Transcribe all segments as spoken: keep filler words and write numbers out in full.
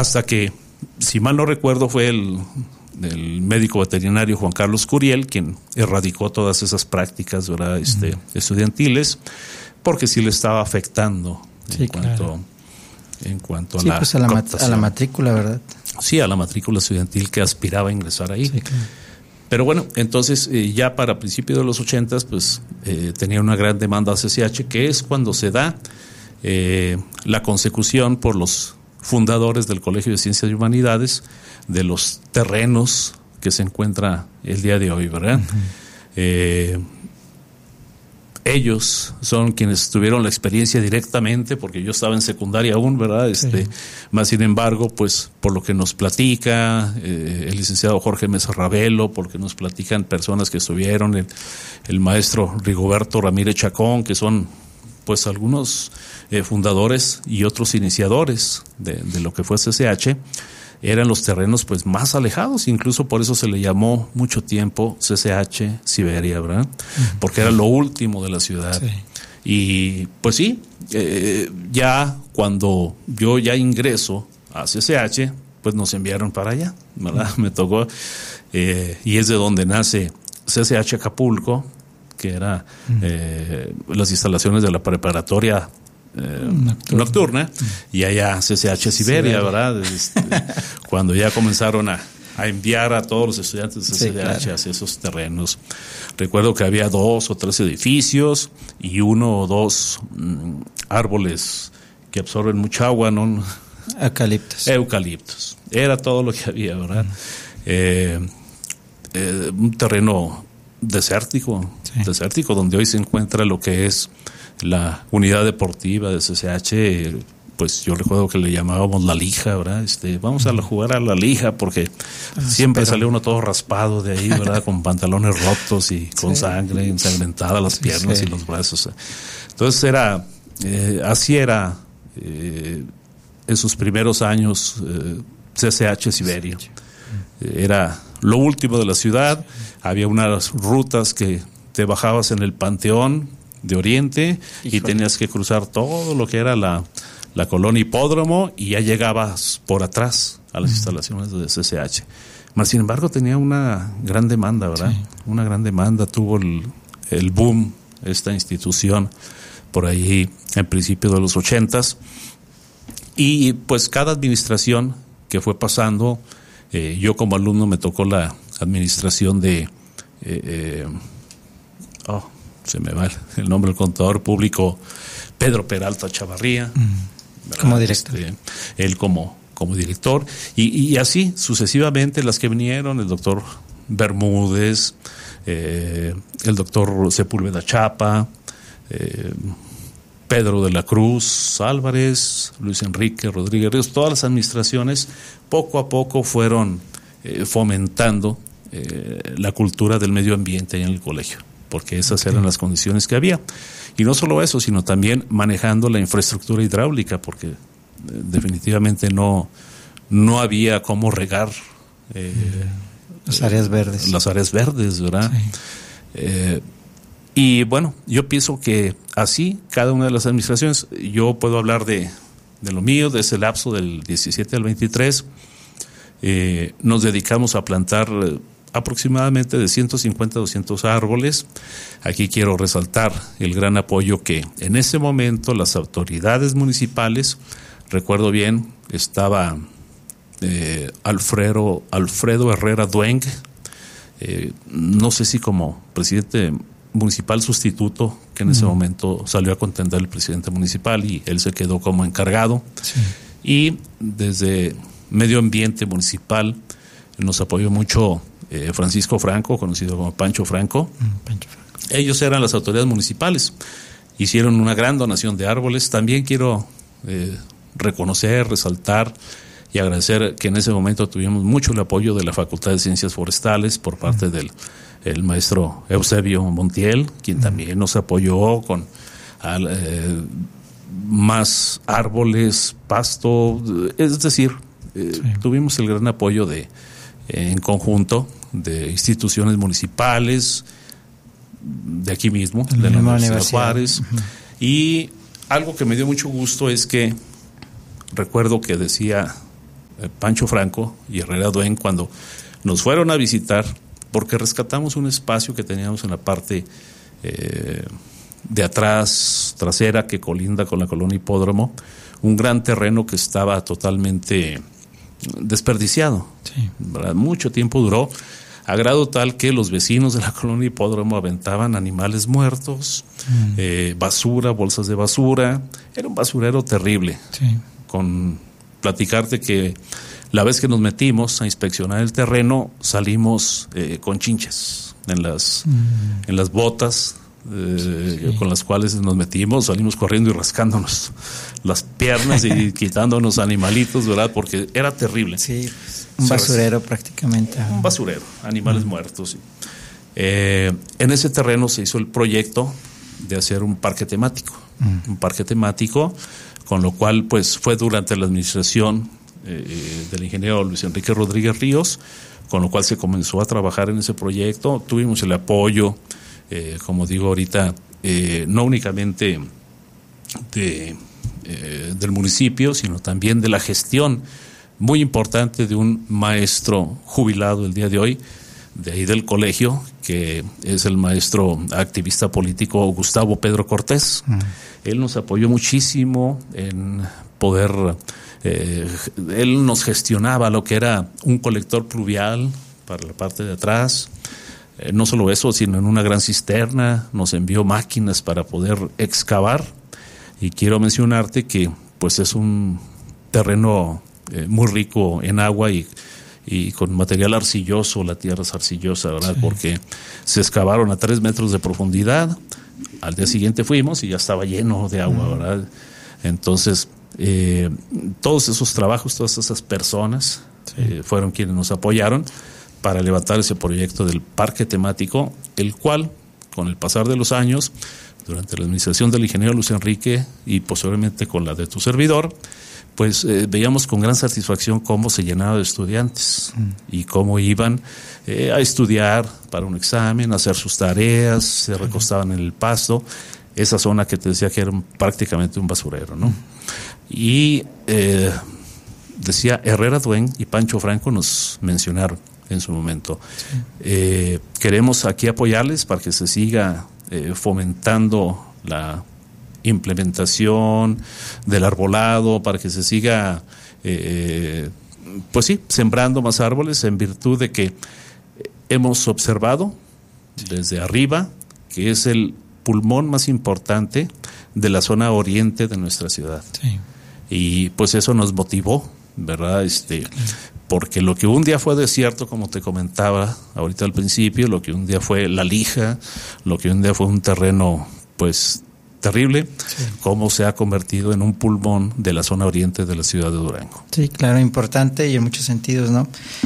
hasta que, si mal no recuerdo, fue el, el médico veterinario Juan Carlos Curiel quien erradicó todas esas prácticas, ¿verdad? Este, uh-huh. estudiantiles, porque sí le estaba afectando sí, en claro. cuanto, en cuanto sí, a la pues a la, mat- a la matrícula, ¿verdad? Sí, a la matrícula estudiantil que aspiraba a ingresar ahí. Sí, claro. Pero bueno, entonces eh, ya para principios de los ochentas, pues eh, tenía una gran demanda a C C H, que es cuando se da eh, la consecución por los fundadores del Colegio de Ciencias y Humanidades de los terrenos que se encuentra el día de hoy, ¿verdad? Uh-huh. Eh, ellos son quienes tuvieron la experiencia directamente, porque yo estaba en secundaria aún, ¿verdad? Este, sí. Más sin embargo, pues por lo que nos platica eh, el licenciado Jorge Mesa Ravelo, porque nos platican personas que estuvieron, el, el maestro Rigoberto Ramírez Chacón, que son pues algunos eh, fundadores y otros iniciadores de, de lo que fue C C H, eran los terrenos pues más alejados, incluso por eso se le llamó mucho tiempo C C H Siberia, ¿verdad? Uh-huh. Porque era lo último de la ciudad. Sí. Y pues sí, eh, ya cuando yo ya ingreso a C C H, pues nos enviaron para allá, ¿verdad? Uh-huh. Me tocó, eh, y es de donde nace C C H Acapulco, que era uh-huh. eh, las instalaciones de la preparatoria Eh, nocturna, nocturna mm. y allá C C H Siberia, Siberia. ¿verdad? Este, cuando ya comenzaron a, a enviar a todos los estudiantes de C C H sí, claro. hacia esos terrenos. Recuerdo que había dos o tres edificios y uno o dos mm, árboles que absorben mucha agua, ¿no? Eucaliptos. Eucaliptos. Era todo lo que había, ¿verdad? Mm. Eh, eh, un terreno desértico, sí. desértico, donde hoy se encuentra lo que es la unidad deportiva de C C H. Pues yo recuerdo que le llamábamos la lija, ¿verdad? Este, vamos a jugar a la lija, porque ah, siempre pero... salió uno todo raspado de ahí, ¿verdad? Con pantalones rotos y con sí. sangre ensangrentada las sí, piernas sí. y los brazos. Entonces era, eh, así era eh, en sus primeros años eh, C C H Siberia. Eh, era lo último de la ciudad, había unas rutas que te bajabas en el Panteón de Oriente Híjole. y tenías que cruzar todo lo que era la, la colonia Hipódromo y ya llegabas por atrás a las uh-huh. instalaciones de C C H. Mas sin embargo tenía una gran demanda, ¿verdad? Sí. Una gran demanda, tuvo el, el boom esta institución por ahí en principio de los ochentas, y pues cada administración que fue pasando, eh, yo como alumno me tocó la administración de eh, eh, oh se me va el nombre del contador público, Pedro Peralta Chavarría, mm, como director. Este, él como, como director, y, y así sucesivamente las que vinieron, el doctor Bermúdez, eh, el doctor Sepúlveda Chapa, eh, Pedro de la Cruz Álvarez, Luis Enrique Rodríguez Ríos, todas las administraciones poco a poco fueron eh, fomentando eh, la cultura del medio ambiente en el colegio, porque esas okay. eran las condiciones que había. Y no solo eso, sino también manejando la infraestructura hidráulica, porque eh, definitivamente no, no había cómo regar eh, las áreas verdes. Las áreas verdes, ¿verdad? Sí. Eh, y bueno, yo pienso que así, cada una de las administraciones, yo puedo hablar de, de lo mío, de ese lapso del diecisiete al veintitrés, eh, nos dedicamos a plantar eh, aproximadamente de ciento cincuenta a doscientos árboles. Aquí quiero resaltar el gran apoyo que en ese momento las autoridades municipales, recuerdo bien, estaba eh, Alfredo, Alfredo Herrera Dueng, eh, no sé si como presidente municipal sustituto, que en uh-huh. ese momento salió a contender el presidente municipal y él se quedó como encargado. Sí. Y desde Medio Ambiente Municipal nos apoyó mucho Eh, Francisco Franco, conocido como Pancho Franco. Mm, Pancho Franco. Ellos eran las autoridades municipales, hicieron una gran donación de árboles. También quiero eh, reconocer, resaltar y agradecer que en ese momento tuvimos mucho el apoyo de la Facultad de Ciencias Forestales por parte mm. del el maestro Eusebio Montiel, quien mm. también nos apoyó con al, eh, más árboles, pasto, es decir, eh, sí. tuvimos el gran apoyo de en conjunto de instituciones municipales de aquí mismo, de la Universidad de Juárez. Uh-huh. Y algo que me dio mucho gusto es que recuerdo que decía eh, Pancho Franco y Herrera Duen cuando nos fueron a visitar, porque rescatamos un espacio que teníamos en la parte eh, de atrás, trasera, que colinda con la colonia Hipódromo, un gran terreno que estaba totalmente desperdiciado. Sí. ¿Verdad? Mucho tiempo duró, a grado tal que los vecinos de la colonia Hipódromo aventaban animales muertos, mm. eh, basura, bolsas de basura. Era un basurero terrible. Sí. Con platicarte que la vez que nos metimos a inspeccionar el terreno, salimos eh, con chinches en las, mm. en las botas eh, sí. con las cuales nos metimos, salimos corriendo y rascándonos las piernas y quitándonos animalitos, ¿verdad? Porque era terrible. Sí, un basurero ¿sabes? Prácticamente. Un basurero, animales mm. muertos. Eh, en ese terreno se hizo el proyecto de hacer un parque temático, mm. un parque temático, con lo cual pues fue durante la administración eh, del ingeniero Luis Enrique Rodríguez Ríos, con lo cual se comenzó a trabajar en ese proyecto. Tuvimos el apoyo, eh, como digo ahorita, eh, no únicamente de, eh, del municipio, sino también de la gestión muy importante de un maestro jubilado el día de hoy, de ahí del colegio, que es el maestro activista político Gustavo Pedro Cortés. Mm. Él nos apoyó muchísimo en poder, eh, él nos gestionaba lo que era un colector pluvial para la parte de atrás, eh, no solo eso, sino en una gran cisterna, nos envió máquinas para poder excavar, y quiero mencionarte que pues es un terreno eh, muy rico en agua y y con material arcilloso, la tierra es arcillosa, ¿verdad? Sí. Porque se excavaron a tres metros de profundidad, al día siguiente fuimos y ya estaba lleno de agua, mm. ¿verdad? Entonces, eh, todos esos trabajos, todas esas personas sí. eh, fueron quienes nos apoyaron para levantar ese proyecto del parque temático, el cual, con el pasar de los años, durante la administración del ingeniero Luis Enrique y posteriormente con la de tu servidor, pues eh, veíamos con gran satisfacción cómo se llenaba de estudiantes mm. y cómo iban eh, a estudiar para un examen, a hacer sus tareas, se recostaban en el pasto, esa zona que te decía que era un, prácticamente un basurero, ¿no? Mm. Y eh, decía Herrera Duen y Pancho Franco nos mencionaron en su momento. Sí. Eh, queremos aquí apoyarles para que se siga eh, fomentando la implementación del arbolado, para que se siga eh, pues sí, sembrando más árboles, en virtud de que hemos observado desde arriba que es el pulmón más importante de la zona oriente de nuestra ciudad. Sí. Y pues eso nos motivó, ¿verdad? Este, porque lo que un día fue desierto, como te comentaba ahorita al principio, lo que un día fue la lija, lo que un día fue un terreno pues terrible, sí. cómo se ha convertido en un pulmón de la zona oriente de la ciudad de Durango. Sí, claro, importante y en muchos sentidos, ¿no?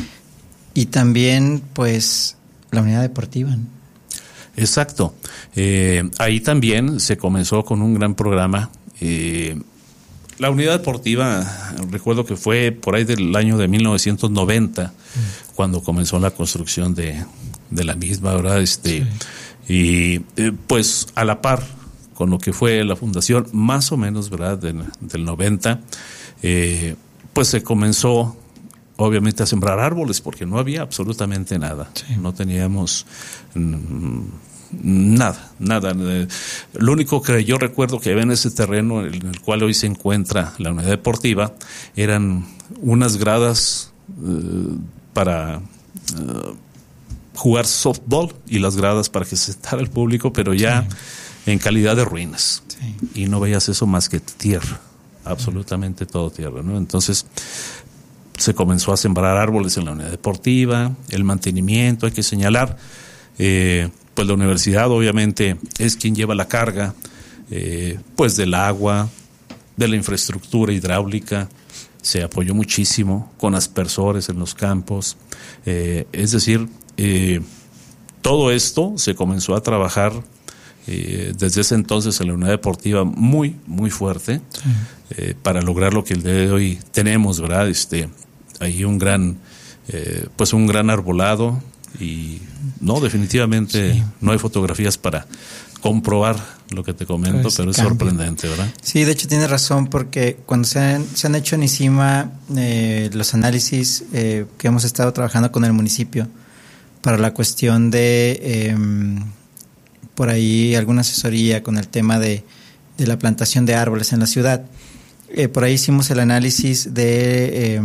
Y también, pues, la unidad deportiva, ¿no? Exacto. Eh, ahí también se comenzó con un gran programa. Eh, la unidad deportiva, recuerdo que fue por ahí del año de mil novecientos noventa, mm. cuando comenzó la construcción de, de la misma, ¿verdad? Este, sí. Y eh, pues a la par con lo que fue la fundación, más o menos, ¿verdad?, de, del noventa, eh, pues se comenzó, obviamente, a sembrar árboles, porque no había absolutamente nada. Sí. No teníamos mm, nada, nada. Lo único que yo recuerdo que había en ese terreno, en el cual hoy se encuentra la unidad deportiva, eran unas gradas eh, para eh, jugar softball y las gradas para que se sentara el público, pero ya... Sí. en calidad de ruinas. Sí. Y no veías eso más que tierra, absolutamente todo tierra, ¿no? Entonces se comenzó a sembrar árboles en la unidad deportiva, el mantenimiento, hay que señalar, eh, pues la universidad obviamente es quien lleva la carga, eh, pues del agua, de la infraestructura hidráulica, se apoyó muchísimo con aspersores en los campos, eh, es decir, eh, todo esto se comenzó a trabajar Eh, desde ese entonces en la unidad deportiva muy, muy fuerte, sí. eh, para lograr lo que el día de hoy tenemos, ¿verdad? Este, hay un gran, eh, pues un gran arbolado y no, definitivamente sí. no hay fotografías para comprobar lo que te comento, pues pero es cambio. Sorprendente, ¿verdad? Sí, de hecho tienes razón, porque cuando se han, se han hecho en ICIMA eh, los análisis eh, que hemos estado trabajando con el municipio para la cuestión de eh, por ahí alguna asesoría con el tema de, de la plantación de árboles en la ciudad, eh, por ahí hicimos el análisis de eh,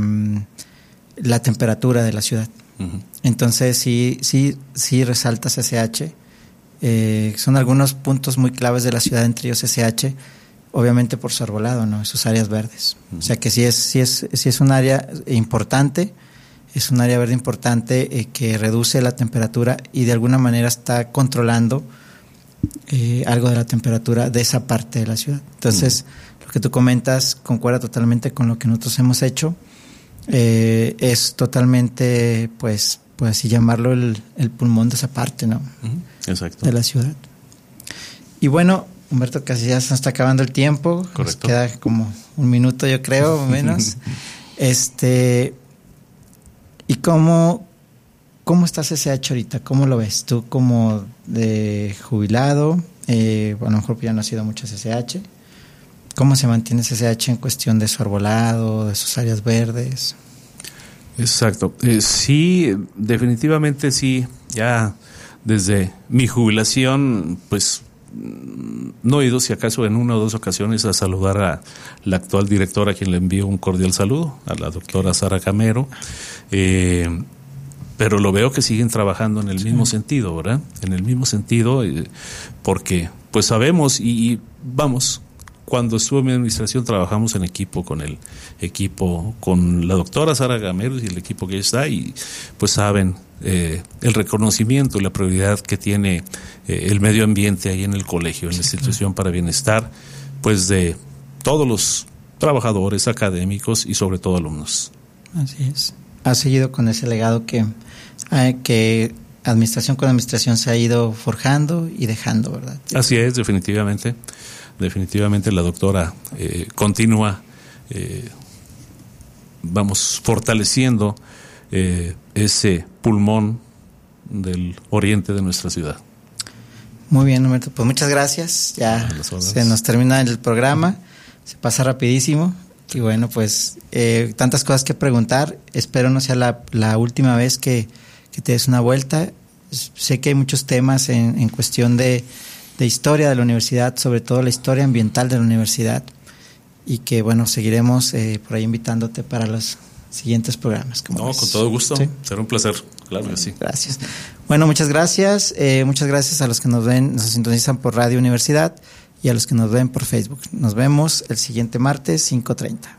la temperatura de la ciudad. Uh-huh. Entonces sí, sí, sí resalta C C H. Eh, son algunos puntos muy claves de la ciudad, entre ellos C C H, obviamente por su arbolado, ¿no? Sus áreas verdes. Uh-huh. O sea que sí es, sí es, sí es un área importante, es un área verde importante eh, que reduce la temperatura y de alguna manera está controlando eh, algo de la temperatura de esa parte de la ciudad. Entonces, uh-huh. lo que tú comentas concuerda totalmente con lo que nosotros hemos hecho. Eh, es totalmente, pues, pues así llamarlo, el, el pulmón de esa parte, ¿no? Uh-huh. Exacto. De la ciudad. Y bueno, Humberto, casi ya se nos está acabando el tiempo. Correcto. Nos queda como un minuto, yo creo, o menos. este, ¿y cómo, cómo está C C H ahorita? ¿Cómo lo ves? Tú como de jubilado, eh, a lo mejor ya no ha sido mucho C C H. ¿Cómo se mantiene C C H en cuestión de su arbolado, de sus áreas verdes? Exacto. Eh, sí, definitivamente sí. Ya desde mi jubilación, pues no he ido, si acaso, en una o dos ocasiones a saludar a la actual directora, a quien le envío un cordial saludo, a la doctora Sara Camero. Eh, pero lo veo que siguen trabajando en el sí. mismo sentido, ¿verdad? En el mismo sentido, eh, porque pues sabemos y, y vamos... Cuando estuve en mi administración trabajamos en equipo con el equipo, con la doctora Sara Gamero y el equipo que está, y pues saben eh, el reconocimiento y la prioridad que tiene eh, el medio ambiente ahí en el colegio, en sí, la institución claro. para bienestar, pues de todos los trabajadores, académicos y sobre todo alumnos. Así es. Ha seguido con ese legado que, eh, que administración con administración se ha ido forjando y dejando, ¿verdad? Así es, definitivamente. Definitivamente la doctora eh, continúa, eh, vamos, fortaleciendo eh, ese pulmón del oriente de nuestra ciudad. Muy bien, Humberto, pues muchas gracias. Ya se nos termina el programa, se pasa rapidísimo. Y bueno, pues eh, tantas cosas que preguntar. Espero no sea la, la última vez que, que te des una vuelta. Sé que hay muchos temas en, en cuestión de... de historia de la universidad, sobre todo la historia ambiental de la universidad, y que bueno, seguiremos eh, por ahí invitándote para los siguientes programas. No, ves. Con todo gusto, ¿sí? Será un placer, claro que sí. Gracias. Bueno, muchas gracias, eh, muchas gracias a los que nos ven, nos sintonizan por Radio Universidad y a los que nos ven por Facebook. Nos vemos el siguiente martes, cinco treinta.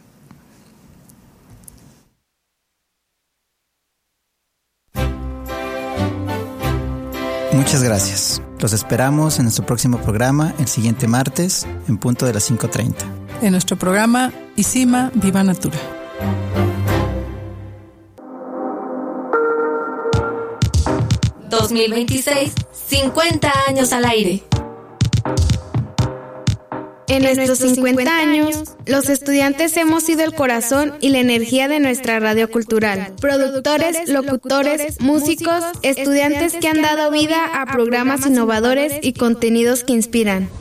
Muchas gracias. Los esperamos en nuestro próximo programa el siguiente martes en punto de las cinco treinta. En nuestro programa ICIMA Viva Natura. dos mil veintiséis, cincuenta años al aire. En nuestros cincuenta años, los estudiantes hemos sido el corazón y la energía de nuestra radio cultural. Productores, locutores, músicos, estudiantes que han dado vida a programas innovadores y contenidos que inspiran.